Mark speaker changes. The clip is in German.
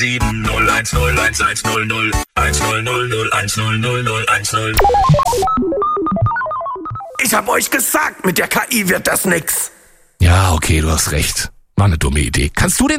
Speaker 1: 7010101001010.
Speaker 2: Ich hab euch gesagt, mit der KI wird das nix.
Speaker 3: Ja, okay, du hast recht. War eine dumme Idee. Kannst du den